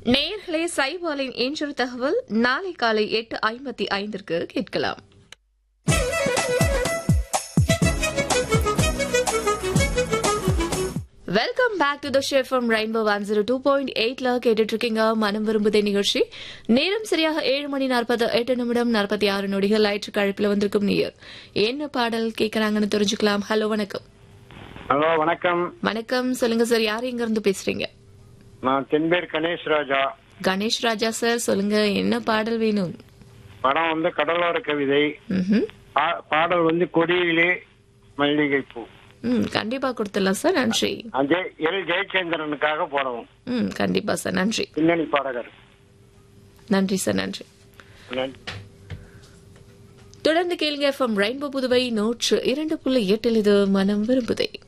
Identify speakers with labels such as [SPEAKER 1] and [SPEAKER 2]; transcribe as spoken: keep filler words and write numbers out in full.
[SPEAKER 1] நேயர்களே, சைபாலின் இன்றொரு தகவல் நாளை காலை எட்டு ஐம்பத்தி ஐந்திற்கு கேட்கலாம். Welcome back to the show from rainbow one zero two point எயிட்ல கேட்டுட்டு இருக்கீங்க மனம் விரும்புதே நிகழ்ச்சி. நேரம் சரியாக ஏழு மணி நாற்பது எட்டு நிமிடம் நாற்பத்தி ஆறு நொடிகள் லாயிற்று கழிப்புல வந்திருக்கும் நீர் என்ன பாடல் கேட்கறாங்கன்னு தெரிஞ்சுக்கலாம். ஹலோ, வணக்கம்.
[SPEAKER 2] ஹலோ, வணக்கம்.
[SPEAKER 1] வணக்கம், சொல்லுங்க சார். யார் எங்க இருந்து பேசுறீங்க?
[SPEAKER 2] நான் தென்பேர் கணேஷ் ராஜா.
[SPEAKER 1] கணேஷ் ராஜா சார், சொல்லுங்க என்ன பாடல் வேணும்?
[SPEAKER 2] படம் வந்து கடலோர கவிதை.
[SPEAKER 1] ம்ஹும்.
[SPEAKER 2] பா- பாடல் வந்து கொடியிலே மல்லிகை பூ.
[SPEAKER 1] ம் கண்டிப்பா கொடுத்துடலாம் சார். நன்றி.
[SPEAKER 2] அஜய் எல் ஜெயச்சந்திரனுக்காக போடவும்.
[SPEAKER 1] ம் கண்டிப்பா சார். நன்றி.
[SPEAKER 2] பின்னணி பாடகர்.
[SPEAKER 1] நன்றி சார். நன்றி.
[SPEAKER 2] நன்றி.
[SPEAKER 1] தொடர்ந்து கேளுங்க. எஃப்எம் ரெயின்போ புதுவை நூற்று இரண்டு புள்ளி எட்டில் இது மனம் விரும்புதே.